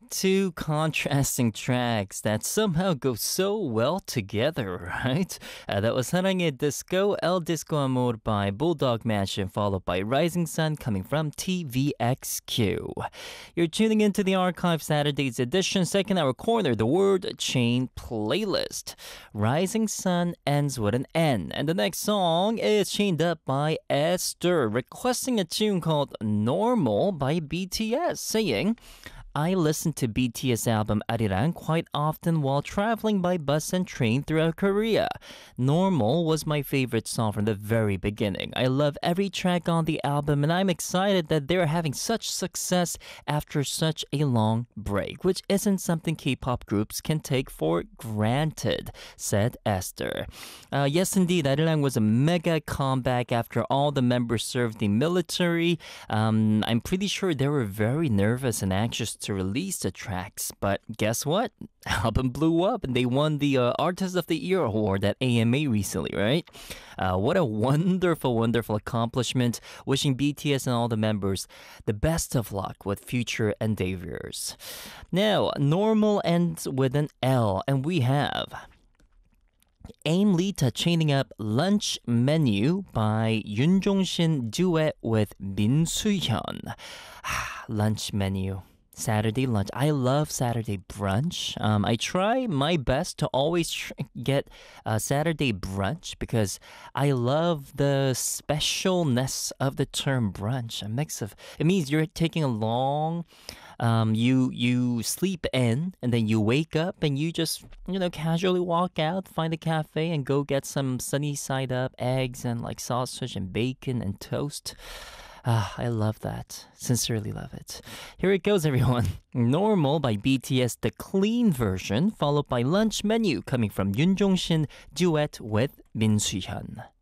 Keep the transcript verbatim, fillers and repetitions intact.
Two contrasting tracks that somehow go so well together, right? Uh, that was 사랑의 Disco, El Disco Amor by Bulldog Mansion, followed by Rising Sun coming from T V X Q. You're tuning into the Archive Saturdays edition, second hour corner, the Word Chain playlist. Rising Sun ends with an N, and the next song is chained up by Esther, requesting a tune called Normal by B T S, saying, I listen to B T S album Arirang quite often while traveling by bus and train throughout Korea. Normal was my favorite song from the very beginning. I love every track on the album and I'm excited that they're having such success after such a long break, which isn't something K-pop groups can take for granted, said Esther. Uh, yes, indeed, Arirang was a mega comeback after all the members served the military. Um, I'm pretty sure they were very nervous and anxious to release the tracks, but guess what? Album blew up and they won the uh, Artist of the Year award at A M A recently, right? Uh, what a wonderful, wonderful accomplishment. Wishing B T S and all the members the best of luck with future endeavors. Now, Normal ends with an L, and we have Aim Lita chaining up Lunch Menu by Yoon Jong-shin duet with Min Soo-hyun. Lunch Menu. Saturday lunch. I love Saturday brunch. Um, I try my best to always tr- get uh, Saturday brunch because I love the specialness of the term brunch. A mix of it means you're taking a long. Um, you you sleep in and then you wake up and you just you know casually walk out, find a cafe and go get some sunny side up eggs and like sausage and bacon and toast. Ah, I love that. Sincerely love it. Here it goes, everyone. Normal by B T S, the clean version, followed by Lunch Menu coming from Yoon Jong-shin duet with Min Soo-hyun.